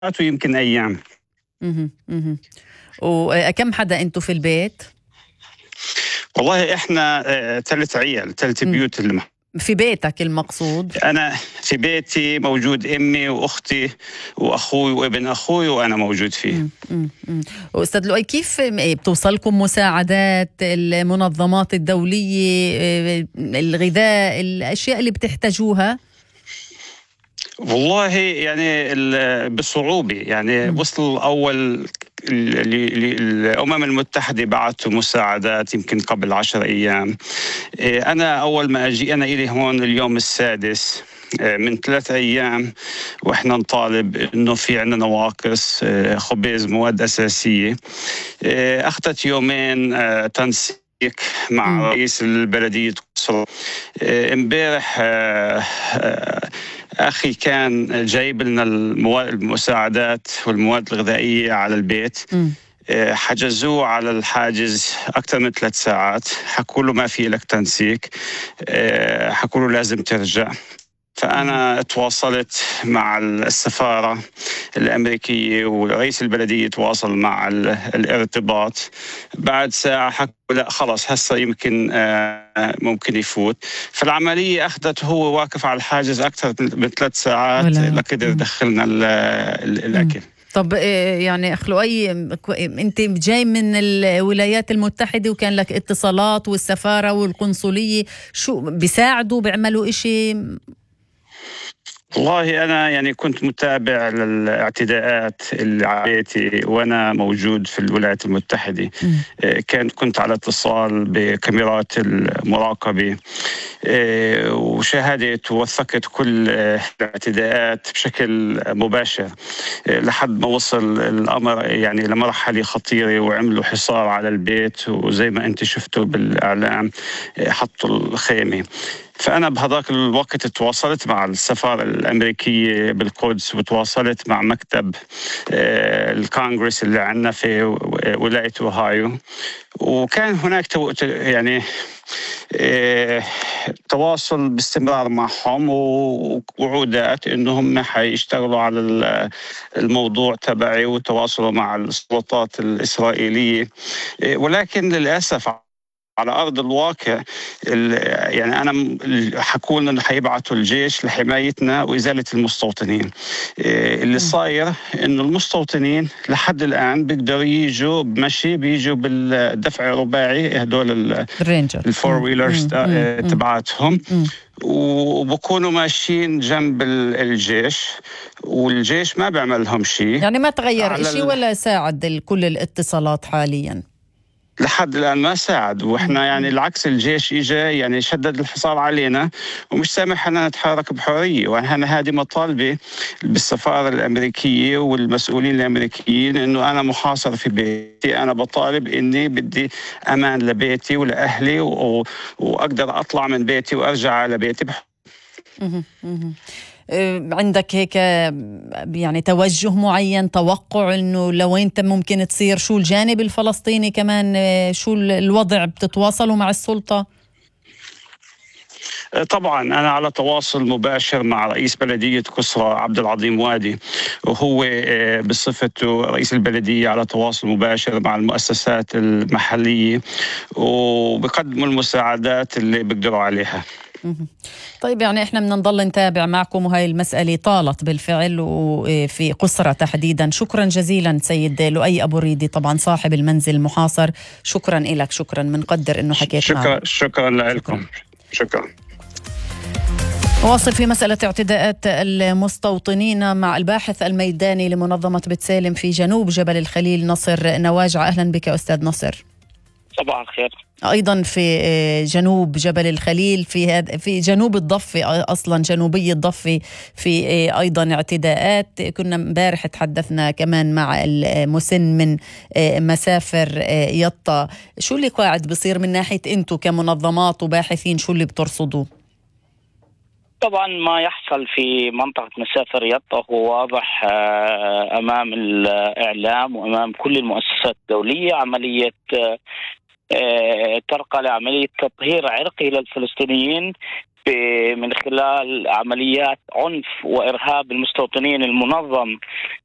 ويمكن أيام. مهم. مهم. وكم حدا أنتوا في البيت؟ والله إحنا 3 عيال، 3 مم. بيوت اللي في بيتك المقصود؟ أنا في بيتي موجود أمي وأختي وأخوي وابن أخوي وأنا موجود فيه. وأستاذ لؤي، كيف بتوصلكم مساعدات المنظمات الدولية، الغذاء، الأشياء اللي بتحتاجوها؟ والله يعني بصعوبة، يعني مم. وصل أول الأمم المتحدة بعثوا مساعدات يمكن قبل 10 أيام. أنا أول ما أجي أنا إلي هون اليوم السادس من 3 أيام، وإحنا نطالب إنه في عنا نواقص خبز، مواد أساسية. أخذت يومين تنسيق مع رئيس البلدية قصر. امبارح أخي كان جايب لنا المساعدات والمواد الغذائية على البيت. حجزوه على الحاجز أكثر من 3 ساعات، حكوا له ما في لك تنسيق، حكوا له لازم ترجع. فأنا تواصلت مع السفارة الأمريكية ورئيس البلدية تواصل مع الارتباط. بعد ساعة حكوا لا خلاص هسه يمكن ممكن يفوت. فالعملية أخذت هو واقف على الحاجز أكثر من 3 ساعات لقدر يدخلنا الأكل. طب يعني أخ لؤي، أنت جاي من الولايات المتحدة وكان لك اتصالات والسفارة والقنصلية، شو بيساعدوا بيعملوا إشي؟ والله أنا يعني كنت متابع للاعتداءات اللي على بيتي وأنا موجود في الولايات المتحدة. كنت على اتصال بكاميرات المراقبة، وشاهدت ووثقت كل الاعتداءات بشكل مباشر لحد ما وصل الأمر يعني لمرحلة خطيرة وعملوا حصار على البيت، وزي ما أنت شفتوا بالإعلام حطوا الخيمة. فأنا بهذاك الوقت تواصلت مع السفارة الأمريكية بالقدس وتواصلت مع مكتب الكونغرس اللي عندنا في ولاية أوهايو، وكان هناك يعني تواصل باستمرار معهم ووعودات إنهم حيشتغلوا على الموضوع تبعي وتواصلوا مع السلطات الإسرائيلية. ولكن للأسف على أرض الواقع يعني أنا حكوا لنا حيبعثوا الجيش لحمايتنا وإزالة المستوطنين. اللي صاير إنه المستوطنين لحد الآن بيقدروا يجوا بمشي، بيجوا بالدفع الرباعي هدول الفور ويلرز تبعاتهم، وبكونوا ماشيين جنب الجيش، والجيش ما بيعمل لهم شيء. يعني ما تغير شيء ولا ساعد كل الاتصالات حاليا؟ لحد الآن ما ساعد، وإحنا يعني العكس الجيش إجا يعني شدد الحصار علينا ومش سامح لنا نتحرك بحرية. وأنا هذه مطالبة بالسفارة الأمريكية والمسؤولين الأمريكيين، إنه أنا محاصر في بيتي، أنا بطالب إني بدي أمان لبيتي ولأهلي وأقدر أطلع من بيتي وأرجع على بيتي عندك هيك يعني توجه معين، توقع انه لوين ممكن تصير؟ شو الجانب الفلسطيني كمان، شو الوضع؟ بتتواصلوا مع السلطة؟ طبعا أنا على تواصل مباشر مع رئيس بلدية قصرى عبد العظيم وادي، وهو بصفته رئيس البلدية على تواصل مباشر مع المؤسسات المحلية وبقدموا المساعدات اللي بيقدروا عليها. طيب يعني احنا بدنا نضل نتابع معكم، وهي المسألة طالت بالفعل وفي قصرى تحديدا. شكرا جزيلا سيد لؤي أبو ريدي، طبعا صاحب المنزل المحاصر. شكرا لك، شكرا، منقدر انه حكيت معنا. شكرا لكم. شكرا. واصل في مسألة اعتداءات المستوطنين مع الباحث الميداني لمنظمة بتسالم في جنوب جبل الخليل، نصر نواجع. أهلا بك أستاذ نصر. صباح الخير. أيضا في جنوب جبل الخليل، في جنوب الضفة، أصلا جنوبي الضفة، في أيضا اعتداءات. كنا امبارح تحدثنا كمان مع المسن من مسافر يطا. شو اللي قاعد بصير من ناحية أنتو كمنظمات وباحثين؟ شو اللي بترصدوه؟ طبعا ما يحصل في منطقة مسافر يطا هو واضح أمام الإعلام وأمام كل المؤسسات الدولية، عملية ترقى لعملية تطهير عرقي للفلسطينيين من خلال عمليات عنف وإرهاب المستوطنين المنظم